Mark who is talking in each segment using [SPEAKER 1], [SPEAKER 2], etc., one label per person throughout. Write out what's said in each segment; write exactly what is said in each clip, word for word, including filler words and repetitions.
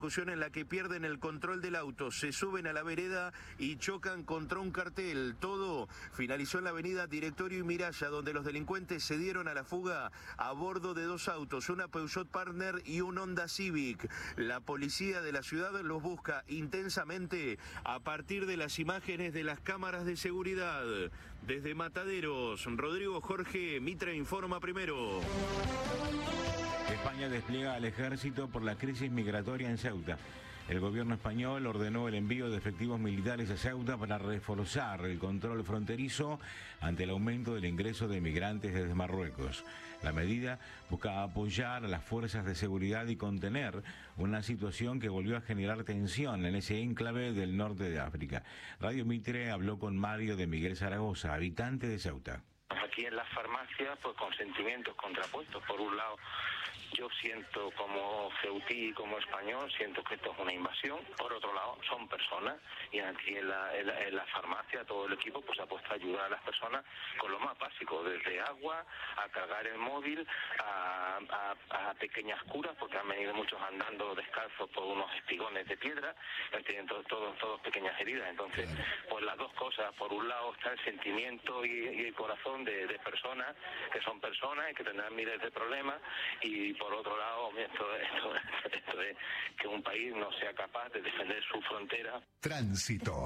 [SPEAKER 1] En la que pierden el control del auto, se suben a la vereda y chocan contra un cartel. Todo finalizó en la avenida Directorio y Miralla, donde los delincuentes se dieron a la fuga a bordo de dos autos, una Peugeot Partner y un Honda Civic. La policía de la ciudad los busca intensamente a partir de las imágenes de las cámaras de seguridad. Desde Mataderos, Rodrigo Jorge, Mitre informa primero.
[SPEAKER 2] España despliega al ejército por la crisis migratoria en Ceuta. El gobierno español ordenó el envío de efectivos militares a Ceuta para reforzar el control fronterizo ante el aumento del ingreso de migrantes desde Marruecos. La medida busca apoyar a las fuerzas de seguridad y contener una situación que volvió a generar tensión en ese enclave del norte de África. Radio Mitre habló con Mario de Miguel Zaragoza, habitante de Ceuta.
[SPEAKER 3] Aquí en las farmacias, pues con sentimientos contrapuestos. Por un lado, yo siento como ceutí, como español, siento que esto es una invasión. Por otro lado, son personas y aquí en la, en la, en la farmacia todo el equipo pues ha puesto a ayudar a las personas con lo más básico, desde agua a cargar el móvil, a, a, a pequeñas curas, porque han venido muchos andando descalzos por unos espigones de piedra, tienen todos todo, todo pequeñas heridas. Entonces, pues las dos cosas, por un lado está el sentimiento y, y el corazón de, de personas que son personas y que tendrán miles de problemas, y por otro lado esto, esto, esto es que un país no sea capaz de defender su frontera.
[SPEAKER 4] Tránsito.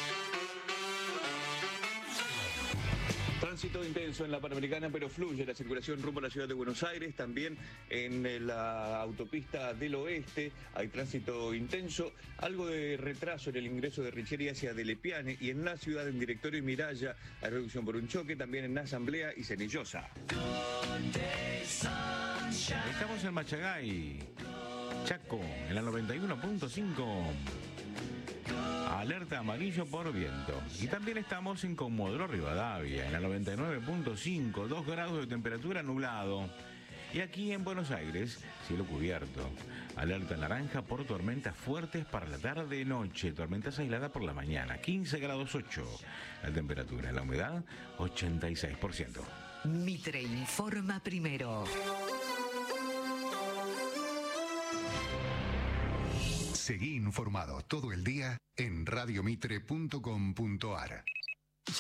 [SPEAKER 5] Tránsito intenso en la Panamericana, pero fluye la circulación rumbo a la ciudad de Buenos Aires. También en la autopista del oeste hay tránsito intenso, algo de retraso en el ingreso de Richeri hacia Delepiane, y en la ciudad, en Directorio y Miralla, hay reducción por un choque, también en Asamblea y Cenillosa.
[SPEAKER 2] Estamos en Machagay, Chaco, en la noventa y uno punto cinco. Alerta amarillo por viento. Y también estamos en Comodoro Rivadavia, en la noventa y nueve punto cinco, dos grados de temperatura, nublado. Y aquí en Buenos Aires, cielo cubierto. Alerta naranja por tormentas fuertes para la tarde y noche, tormentas aisladas por la mañana, quince grados ocho. La temperatura, la humedad, ochenta y seis por ciento.
[SPEAKER 6] Mitre informa primero.
[SPEAKER 4] Seguí informado todo el día en radiomitre punto com punto ar.